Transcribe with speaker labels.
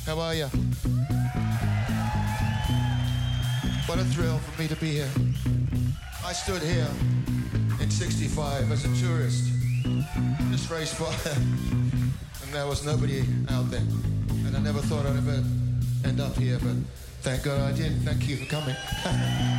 Speaker 1: How are you? What a thrill for me to be here. I stood here in 65 as a tourist, just raced by, and there was nobody out there. And I never thought I'd ever end up here, but thank God I did. Thank you for coming.